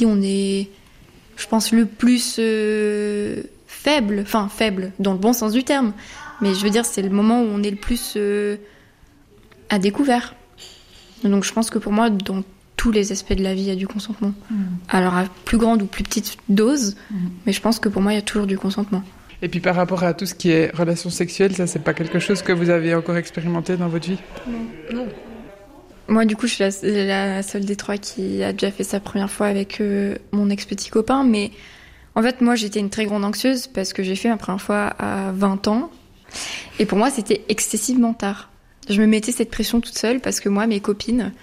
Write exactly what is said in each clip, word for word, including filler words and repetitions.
qui on est, je pense, le plus euh, faible, enfin faible, dans le bon sens du terme. Mais je veux dire, c'est le moment où on est le plus euh, à découvert. Donc je pense que pour moi, dans tous les aspects de la vie, il y a du consentement. Mmh. Alors à plus grande ou plus petite dose, mmh. mais je pense que pour moi, il y a toujours du consentement. Et puis par rapport à tout ce qui est relations sexuelles, ça, c'est pas quelque chose que vous avez encore expérimenté dans votre vie ? Non. Non. Moi, du coup, je suis la, la seule des trois qui a déjà fait sa première fois avec euh, mon ex-petit copain. Mais en fait, moi, j'étais une très grande anxieuse parce que j'ai fait ma première fois à vingt ans. Et pour moi, c'était excessivement tard. Je me mettais cette pression toute seule parce que moi, mes copines,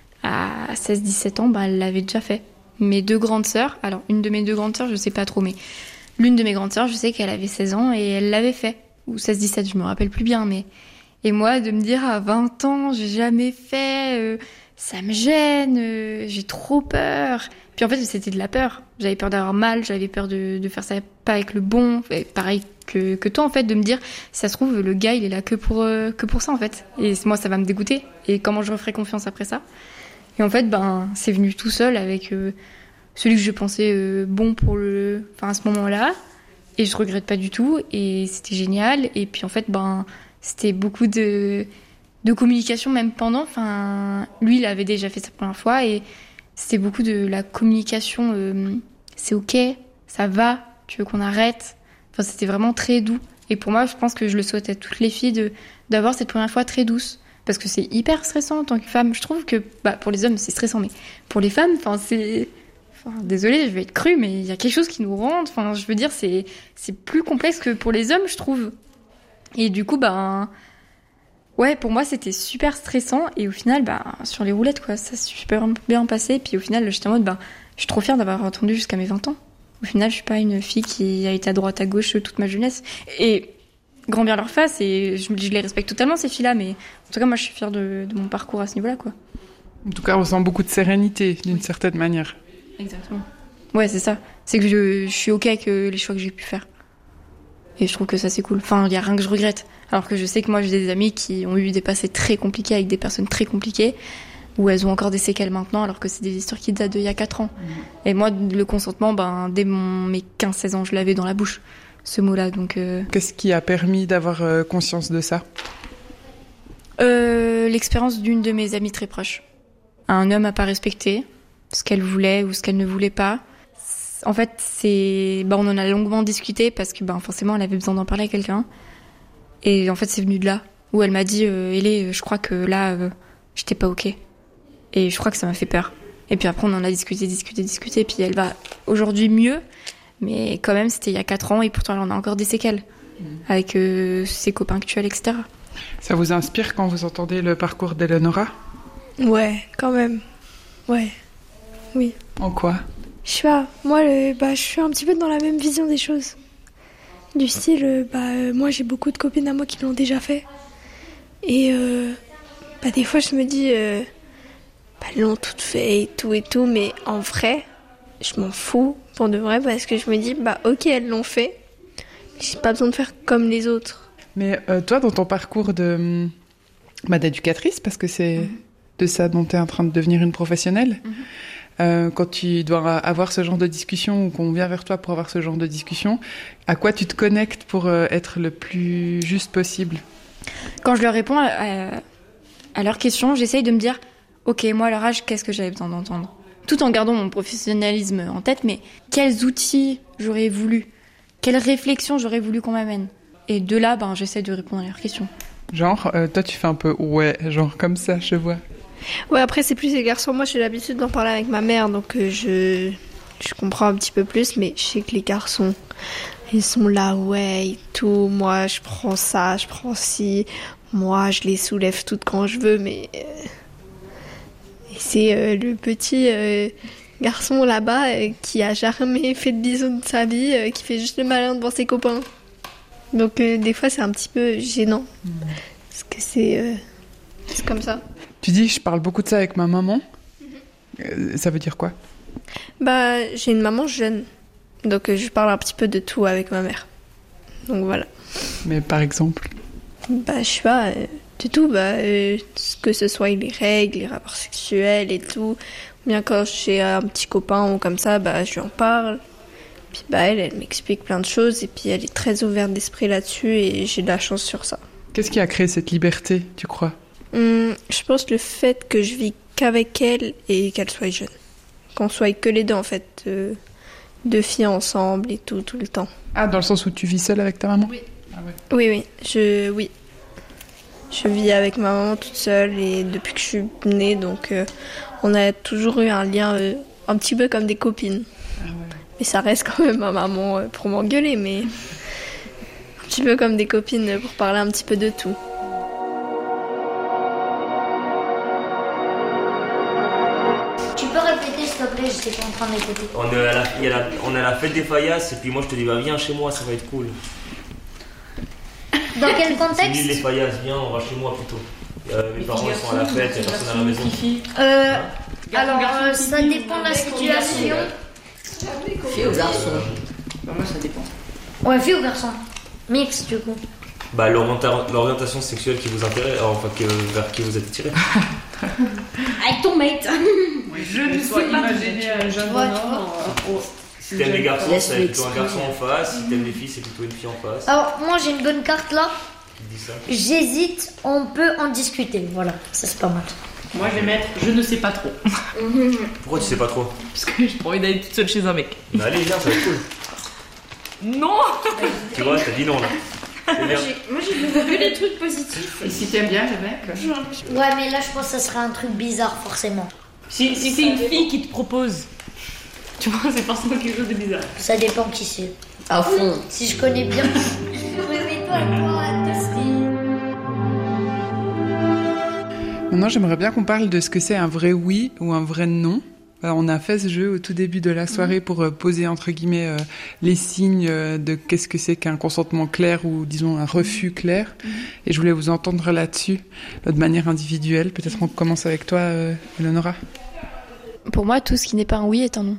à seize dix-sept ans, bah, elles l'avaient déjà fait. Mes deux grandes sœurs, alors une de mes deux grandes sœurs, je sais pas trop, mais l'une de mes grandes sœurs, je sais qu'elle avait seize ans et elle l'avait fait. Ou seize dix-sept, je me rappelle plus bien, mais... Et moi, de me dire à vingt ans, j'ai jamais fait, euh, ça me gêne, euh, j'ai trop peur. Puis en fait, c'était de la peur. J'avais peur d'avoir mal, j'avais peur de, de faire ça pas avec le bon. Et pareil que, que toi, en fait, de me dire, si ça se trouve, le gars, il est là que pour, euh, que pour ça, en fait. Et moi, ça va me dégoûter. Et comment je referai confiance après ça ? Et en fait, ben, c'est venu tout seul avec euh, celui que je pensais euh, bon pour le, enfin, à ce moment-là. Et je regrette pas du tout. Et c'était génial. Et puis en fait, ben... C'était beaucoup de, de communication, même pendant. Enfin, lui, il avait déjà fait sa première fois et c'était beaucoup de la communication. Euh, c'est ok, ça va, tu veux qu'on arrête. Enfin, c'était vraiment très doux. Et pour moi, je pense que je le souhaite à toutes les filles de, d'avoir cette première fois très douce. Parce que c'est hyper stressant en tant que femme. Je trouve que, bah, pour les hommes, c'est stressant, mais pour les femmes, enfin, c'est... Enfin, désolée, je vais être crue, mais il y a quelque chose qui nous rentre. Enfin, je veux dire, c'est, c'est plus complexe que pour les hommes, je trouve. Et du coup, ben, ouais, pour moi, c'était super stressant. Et au final, ben, sur les roulettes, quoi, ça s'est super bien passé. Et puis au final, j'étais en mode, ben, je suis trop fière d'avoir attendu jusqu'à mes vingt ans. Au final, je suis pas une fille qui a été à droite, à gauche toute ma jeunesse. Et grand bien leur face, et je, je les respecte totalement, ces filles-là. Mais en tout cas, moi, je suis fière de, de mon parcours à ce niveau-là, quoi. En tout cas, on sent beaucoup de sérénité, d'une oui. certaine manière. Exactement. Ouais, c'est ça. C'est que je, je suis OK avec les choix que j'ai pu faire. Et je trouve que ça, c'est cool. Enfin, il n'y a rien que je regrette. Alors que je sais que moi, j'ai des amis qui ont eu des passés très compliqués avec des personnes très compliquées, où elles ont encore des séquelles maintenant, alors que c'est des histoires qui datent d'il y a quatre ans. Mmh. Et moi, le consentement, ben, dès mon, mes quinze seize ans, je l'avais dans la bouche, ce mot-là. Donc, euh... Qu'est-ce qui a permis d'avoir euh, conscience de ça ? euh, L'expérience d'une de mes amies très proches. Un homme n'a pas respecté ce qu'elle voulait ou ce qu'elle ne voulait pas. En fait, c'est, bah, on en a longuement discuté parce que, bah, forcément, elle avait besoin d'en parler à quelqu'un. Et en fait, c'est venu de là, où elle m'a dit, euh, Hélé, je crois que là, euh, j'étais pas ok. Et je crois que ça m'a fait peur. Et puis après, on en a discuté, discuté, discuté. Puis elle va aujourd'hui mieux, mais quand même, c'était il y a quatre ans et pourtant, elle en a encore des séquelles mmh. avec euh, ses copains actuels, et cetera. Ça vous inspire quand vous entendez le parcours d'Eleonora ? Ouais, quand même. Ouais, oui. En quoi ? Je sais pas, moi, le, bah, je suis un petit peu dans la même vision des choses. Du style, bah, euh, moi, j'ai beaucoup de copines à moi qui l'ont déjà fait. Et euh, bah, des fois, je me dis, euh, bah, elles l'ont toutes fait et tout et tout, mais en vrai, je m'en fous pour de vrai parce que je me dis, bah, ok, elles l'ont fait, mais j'ai pas besoin de faire comme les autres. Mais euh, toi, dans ton parcours de, bah, d'éducatrice, parce que c'est mmh. de ça dont tu es en train de devenir une professionnelle, mmh. Euh, quand tu dois avoir ce genre de discussion ou qu'on vient vers toi pour avoir ce genre de discussion, à quoi tu te connectes pour euh, être le plus juste possible ? Quand je leur réponds à, à, à leurs questions, j'essaye de me dire « Ok, moi à leur âge, qu'est-ce que j'avais besoin d'entendre ?» Tout en gardant mon professionnalisme en tête, mais quels outils j'aurais voulu ? Quelles réflexions j'aurais voulu qu'on m'amène ? Et de là, ben, j'essaie de répondre à leurs questions. Genre, euh, toi tu fais un peu « ouais », genre comme ça, je vois. Ouais, après, c'est plus les garçons. Moi, j'ai l'habitude d'en parler avec ma mère, donc euh, je, je comprends un petit peu plus, mais je sais que les garçons, ils sont là, ouais, et tout. Moi, je prends ça, je prends ci. Moi, je les soulève toutes quand je veux, mais... Euh, et c'est euh, le petit euh, garçon là-bas euh, qui a jamais fait de bisous de sa vie, euh, qui fait juste le malin devant ses copains. Donc, euh, des fois, c'est un petit peu gênant. Mmh. Parce que c'est... Euh, c'est comme ça. Tu dis, je parle beaucoup de ça avec ma maman. Euh, ça veut dire quoi ? Bah, j'ai une maman jeune. Donc, euh, je parle un petit peu de tout avec ma mère. Donc, voilà. Mais par exemple ? Bah, je sais pas, euh, de tout. Bah, euh, que ce soit les règles, les rapports sexuels et tout. Bien quand j'ai un petit copain ou comme ça, bah, je lui en parle. Puis bah, elle, elle m'explique plein de choses et puis elle est très ouverte d'esprit là-dessus et j'ai de la chance sur ça. Qu'est-ce qui a créé cette liberté, tu crois ? Hum, je pense le fait que je vis qu'avec elle et qu'elle soit jeune. Qu'on soit que les deux en fait, euh, deux filles ensemble et tout, tout le temps. Ah, dans le sens où tu vis seule avec ta maman ? Oui. Ah ouais. Oui, oui, je, oui. Je vis avec ma maman toute seule et depuis que je suis née, donc euh, on a toujours eu un lien euh, un petit peu comme des copines. Ah ouais. Mais ça reste quand même ma maman euh, pour m'engueuler, mais un petit peu comme des copines pour parler un petit peu de tout. Tu peux répéter s'il te plaît, j'étais pas en train d'écouter. On est, à la, il y a la, on est à la fête des faïasses et puis moi je te dis bah viens chez moi, ça va être cool. Dans quel C'est contexte? nul les faïasses, viens, on va chez moi plutôt. Euh, mes parents ils sont à la fête, il y a personne à la maison. Euh, alors euh, ça dépend de la situation. Fille ou garçon? Bah, moi ça dépend. Ouais, fille ou garçon? Mix du coup. Bah l'orienta- l'orientation sexuelle qui vous intéresse, enfin que, vers qui vous êtes attiré. Avec ton mate. Je ne sais pas imaginer un jeune Ouais, bonhomme. Oh, Si t'aimes les garçons, Laisse-le c'est plutôt un exprimer. garçon en face, si t'aimes les filles, c'est plutôt une fille en face. Alors moi j'ai une bonne carte là. Qui te dit ça? J'hésite, on peut en discuter. Voilà, ça c'est pas mal. Moi je vais mettre je ne sais pas trop. Pourquoi tu sais pas trop? Parce que j'ai pas envie d'aller toute seule chez un mec. Bah allez viens, ça va être cool. Non. Tu vois, t'as dit non là. C'est bien. Moi j'ai vu des trucs positifs. Et si t'aimes bien le mec? Ouais, mais là je pense que ça serait un truc bizarre forcément. Si, si c'est une fille qui te propose, tu vois, c'est forcément quelque chose de bizarre. Ça dépend qui c'est. À fond. Si je connais bien. Réveille-toi et prends la tester. Maintenant, j'aimerais bien qu'on parle de ce que c'est un vrai oui ou un vrai non. Alors, on a fait ce jeu au tout début de la soirée pour euh, poser, entre guillemets, euh, les signes euh, de qu'est-ce que c'est qu'un consentement clair ou, disons, un refus clair. Et je voulais vous entendre là-dessus, euh, de manière individuelle. Peut-être on commence avec toi, euh, Eleonora. Pour moi, tout ce qui n'est pas un oui est un non.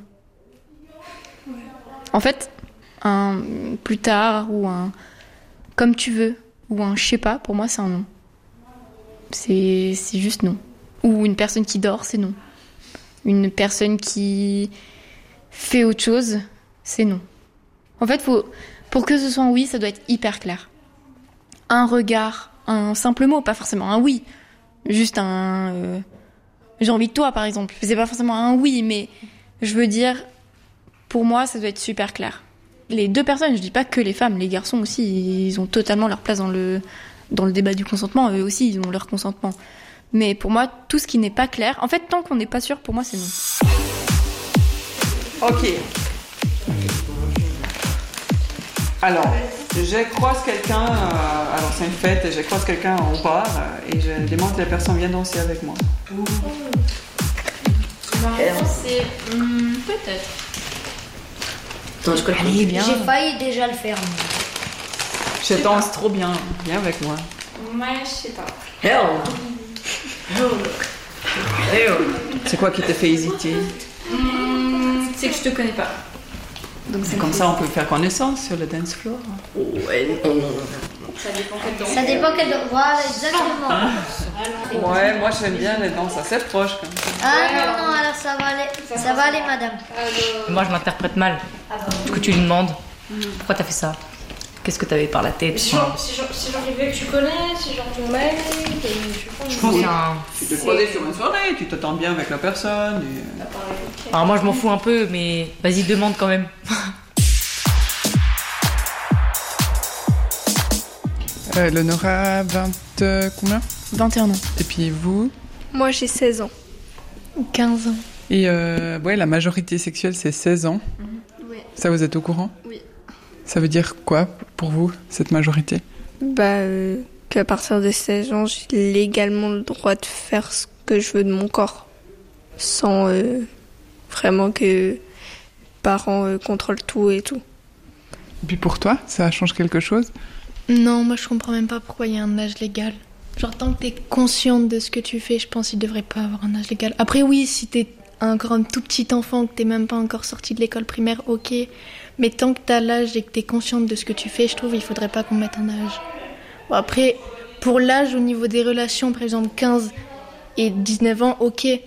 En fait, un plus tard ou un comme tu veux ou un je sais pas, pour moi c'est un non. C'est c'est juste non. Ou une personne qui dort, c'est non. Une personne qui fait autre chose, c'est non. En fait, faut, pour que ce soit un oui, ça doit être hyper clair. Un regard, un simple mot, pas forcément un oui. Juste un... euh, j'ai envie de toi, par exemple. C'est pas forcément un oui, mais je veux dire, pour moi, ça doit être super clair. Les deux personnes, je dis pas que les femmes, les garçons aussi, ils ont totalement leur place dans le, dans le débat du consentement. Eux aussi, ils ont leur consentement. Mais pour moi, tout ce qui n'est pas clair, en fait, tant qu'on n'est pas sûr, pour moi, c'est non. Ok. Alors, je croise quelqu'un, euh, alors c'est une fête, et je croise quelqu'un au bar euh, et je demande que la personne vienne danser avec moi. Ma réponse, c'est hmm, peut-être. Attends, je connais. Allez, bien. J'ai failli déjà le faire. mais- Je danse trop bien, viens avec moi. Moi, je sais pas. Hell. C'est quoi qui te fait hésiter? Hmm, c'est que je te connais pas. Donc C'est comme ça on peut faire connaissance sur le dance floor. Ouais, non, non, non. Ça dépend quel temps. Ça dépend quel... Voilà, exactement. Ouais, moi j'aime bien les danses assez proches comme ça. Ah non, non, alors ça va aller. Ça va aller, madame. Moi je l'interprète mal. Du coup tu lui demandes pourquoi t'as fait ça? Qu'est-ce que t'avais par la tête? Si genre, si genre, si genre arrivé que tu connais, si genre ton mec, et je pense Je pense que c'est un... Tu te croisais sur une soirée, tu t'entends bien avec la personne. Et... Alors moi je m'en fous un peu, mais vas-y demande quand même. Euh, Eleonora, vingt... euh, combien? vingt et un ans. Et puis vous? Moi j'ai seize ans. quinze ans. Et euh, ouais, la majorité sexuelle, c'est seize ans. Oui. Ça, vous êtes au courant? Oui. Ça veut dire quoi pour vous, cette majorité? Bah, euh, qu'à partir de seize ans, j'ai légalement le droit de faire ce que je veux de mon corps. Sans euh, vraiment que les parents euh, contrôlent tout et tout. Et puis pour toi, ça change quelque chose? Non, moi je comprends même pas pourquoi il y a un âge légal. Genre tant que t'es consciente de ce que tu fais, je pense qu'il devrait pas avoir un âge légal. Après oui, si t'es encore un tout petit enfant, que t'es même pas encore sorti de l'école primaire, ok. Mais tant que t'as l'âge et que t'es consciente de ce que tu fais, je trouve qu'il faudrait pas qu'on mette un âge. Bon, après, pour l'âge au niveau des relations, par exemple quinze et dix-neuf ans, ok.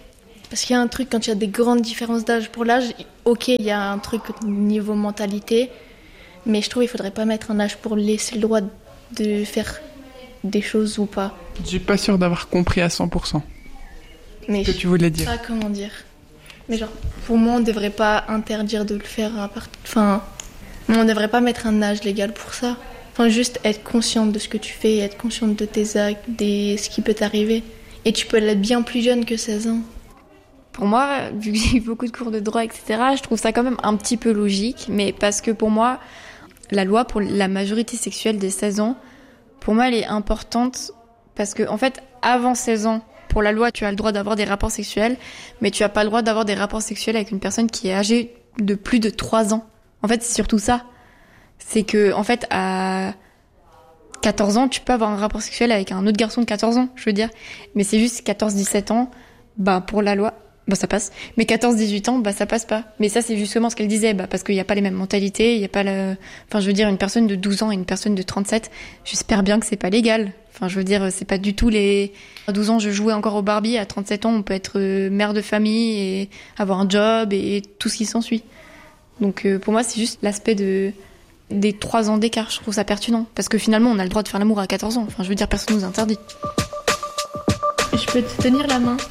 Parce qu'il y a un truc, quand il y a des grandes différences d'âge pour l'âge, ok, il y a un truc niveau mentalité, mais je trouve qu'il faudrait pas mettre un âge pour laisser le droit de faire des choses ou pas. Je suis pas sûre d'avoir compris à cent pour cent Mais ce que tu voulais dire. Pas comment dire. Mais genre, pour moi, on devrait pas interdire de le faire à part... Enfin, on devrait pas mettre un âge légal pour ça. Enfin, juste être consciente de ce que tu fais, être consciente de tes actes, de ce qui peut t'arriver. Et tu peux l'être bien plus jeune que seize ans. Pour moi, vu que j'ai eu beaucoup de cours de droit, et cetera, je trouve ça quand même un petit peu logique, mais parce que pour moi, la loi pour la majorité sexuelle des seize ans, pour moi, elle est importante parce que, en fait, avant seize ans, pour la loi, tu as le droit d'avoir des rapports sexuels, mais tu n'as pas le droit d'avoir des rapports sexuels avec une personne qui est âgée de plus de trois ans. En fait, c'est surtout ça. C'est que, en fait, à quatorze ans, tu peux avoir un rapport sexuel avec un autre garçon de quatorze ans, je veux dire. Mais c'est juste quatorze dix-sept ans, bah, pour la loi, bah, ça passe. Mais quatorze dix-huit ans, bah, ça passe pas. Mais ça, c'est justement ce qu'elle disait, bah, parce qu'il n'y a pas les mêmes mentalités, il y a pas le, enfin, je veux dire, une personne de douze ans et une personne de trente-sept, j'espère bien que c'est pas légal. Enfin, je veux dire, c'est pas du tout les, à douze ans, je jouais encore au Barbie, à trente-sept ans, on peut être mère de famille et avoir un job et tout ce qui s'ensuit. Donc, euh, pour moi, c'est juste l'aspect de, des trois ans d'écart, je trouve ça pertinent. Parce que finalement, on a le droit de faire l'amour à quatorze ans. Enfin, je veux dire, personne nous interdit. Je peux te tenir la main?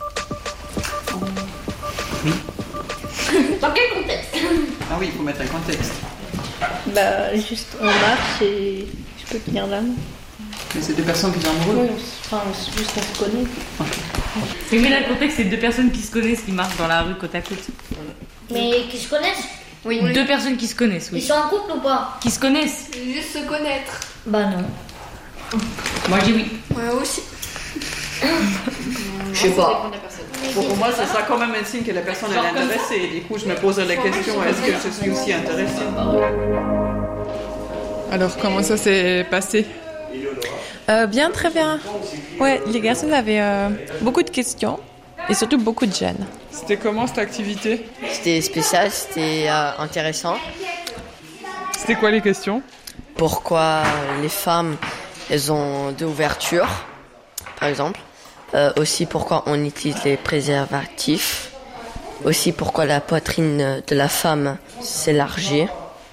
Oui. Dans quel contexte? Ah oui, il faut mettre un contexte. Bah, juste on marche et je peux tenir la main. Mais c'est deux personnes qui sont amoureuses? Oui, on se, enfin, on se, juste on se connaît. Oui, mais là, le contexte, c'est deux personnes qui se connaissent, qui marchent dans la rue côte à côte. Mais qui se connaissent? Oui, oui. Deux personnes qui se connaissent, oui. Ils sont en couple ou pas? Qui se connaissent? Juste se connaître. Bah non. Moi, je dis oui. Moi aussi. Je sais pas. Pour moi, c'est ça quand même un signe que la personne est intéressée. Du coup, je me pose la question, est-ce que je suis aussi intéressée? Alors, comment ça s'est passé? euh, Bien, très bien. Ouais, les garçons avaient euh, beaucoup de questions et surtout beaucoup de jeunes. C'était comment cette activité? C'était spécial, c'était euh, intéressant. C'était quoi les questions? Pourquoi les femmes, elles ont deux ouvertures, par exemple. Euh, aussi pourquoi on utilise les préservatifs. Aussi pourquoi la poitrine de la femme s'élargit.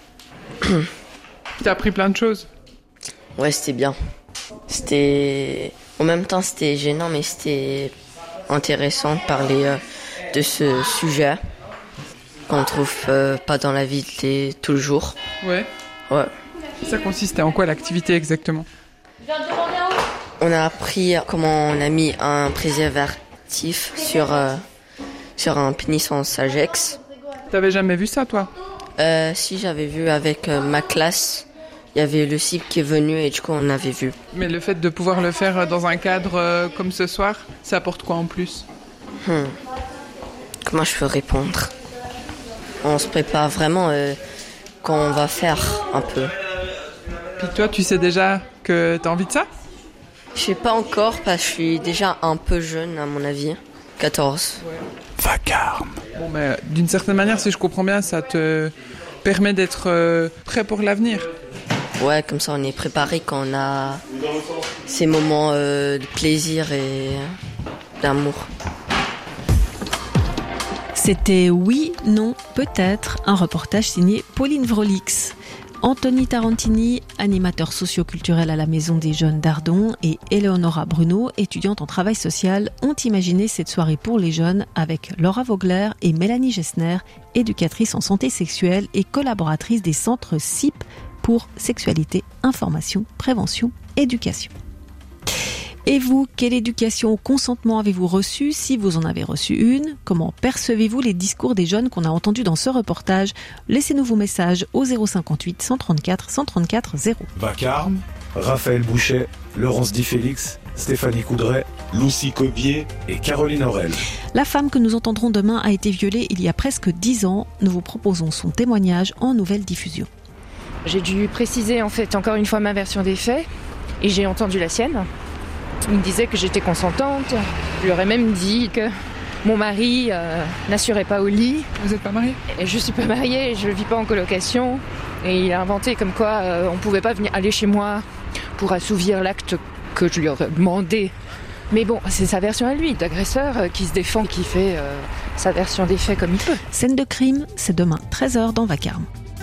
T'as appris plein de choses? Ouais, c'était bien. C'était... En même temps, c'était gênant, mais c'était intéressant de parler euh, de ce sujet qu'on ne trouve euh, pas dans la vie de tous les jours. Ouais. Ouais. Ça consistait en quoi l'activité exactement? On a appris comment on a mis un préservatif sur, euh, sur un pénis en Sagex. T'avais jamais vu ça, toi? euh, Si, j'avais vu avec euh, ma classe. Il y avait le cible qui est venu et du coup, on avait vu. Mais le fait de pouvoir le faire dans un cadre euh, comme ce soir, ça apporte quoi en plus? hmm. Comment je peux répondre? On se prépare vraiment euh, quand on va faire un peu. Puis toi, tu sais déjà que t'as envie de ça? Je sais pas encore parce que je suis déjà un peu jeune à mon avis. quatorze. Ouais. Vacarme. Bon, mais d'une certaine manière, si je comprends bien, ça te permet d'être euh, prêt pour l'avenir. Ouais, comme ça on est préparé quand on a ces moments euh, de plaisir et d'amour. C'était Oui, Non, Peut-être, un reportage signé Pauline Vrolix. Anthony Tarantini, animateur socio-culturel à la Maison des Jeunes d'Ardon, et Eleonora Bruno, étudiante en travail social, ont imaginé cette soirée pour les jeunes avec Laura Vogler et Mélanie Gessner, éducatrice en santé sexuelle et collaboratrice des centres C I P pour sexualité, information, prévention, éducation. Et vous, quelle éducation au consentement avez-vous reçu? Si vous en avez reçu une, comment percevez-vous les discours des jeunes qu'on a entendus dans ce reportage? Laissez-nous vos messages au zéro cinquante-huit cent trente-quatre cent trente-quatre zéro. Vacarme, Raphaël Bouchet, Laurence Di Félix, Stéphanie Coudray, Lucie Cobier et Caroline Aurel. La femme que nous entendrons demain a été violée il y a presque dix ans. Nous vous proposons son témoignage en nouvelle diffusion. J'ai dû préciser en fait encore une fois ma version des faits et j'ai entendu la sienne. Il me disait que j'étais consentante. Je lui aurais même dit que mon mari euh, n'assurait pas au lit. Vous n'êtes pas mariée? Et je suis pas mariée, je ne vis pas en colocation. Et il a inventé comme quoi euh, on ne pouvait pas venir aller chez moi pour assouvir l'acte que je lui aurais demandé Mais bon, c'est sa version à lui, d'agresseur euh, qui se défend, qui fait euh, sa version des faits comme il peut. Scène de crime, c'est demain, treize heures dans Vacarme.